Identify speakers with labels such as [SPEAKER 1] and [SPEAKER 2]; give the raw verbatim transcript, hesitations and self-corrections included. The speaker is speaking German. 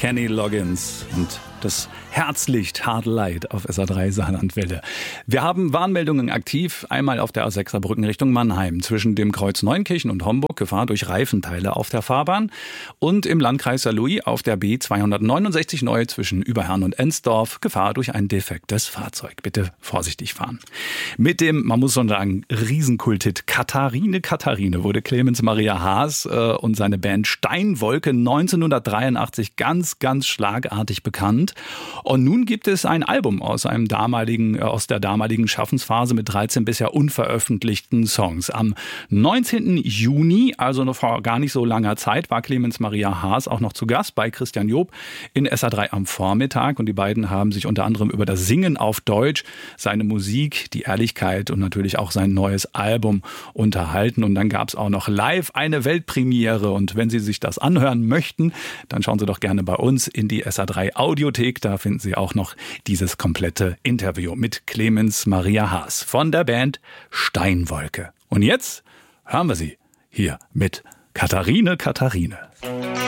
[SPEAKER 1] Kenny Loggins und das Herzlicht Hard Light auf S A drei Saarlandwelle. Wir haben Warnmeldungen aktiv, einmal auf der A sechser Brücken Richtung Mannheim, zwischen dem Kreuz Neunkirchen und Homburg, Gefahr durch Reifenteile auf der Fahrbahn, und im Landkreis Saarlouis auf der B zweihundertneunundsechzig neu zwischen Überherrn und Ensdorf, Gefahr durch ein defektes Fahrzeug. Bitte vorsichtig fahren. Mit dem, man muss schon sagen, Riesenkulthit Katharine Katharine wurde Clemens Maria Haas äh, und seine Band Steinwolke neunzehnhundertdreiundachtzig ganz, ganz schlagartig bekannt. Und nun gibt es ein Album aus einem damaligen, aus der damaligen Schaffensphase mit dreizehn bisher unveröffentlichten Songs. Am neunzehnten Juni, also noch vor gar nicht so langer Zeit, war Clemens Maria Haas auch noch zu Gast bei Christian Job in S A drei am Vormittag. Und die beiden haben sich unter anderem über das Singen auf Deutsch, seine Musik, die Ehrlichkeit und natürlich auch sein neues Album unterhalten. Und dann gab es auch noch live eine Weltpremiere. Und wenn Sie sich das anhören möchten, dann schauen Sie doch gerne bei uns in die S A drei Audiothek. Da finden Sie auch noch dieses komplette Interview mit Clemens Maria Haas von der Band Steinwolke. Und jetzt hören wir sie hier mit Katharine Katharine.